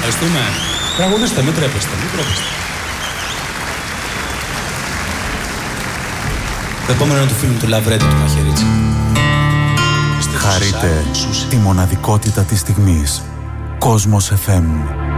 Ευχαριστούμε. Τραγουδίστε, μην τρέπεστε, μην τρέπεστε. Το επόμενο είναι του φίλου του Λαβρέντη του Μαχαιρίτσα. Χαρείτε τη μοναδικότητα της στιγμής. Κόσμος FM.